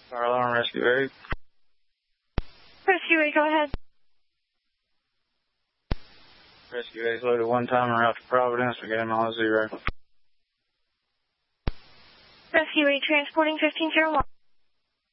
Fire alarm, Rescue 8. Rescue 8, go ahead. Rescue 8 is loaded one time and route to Providence. We got him on 0. Rescue 8 transporting 1501.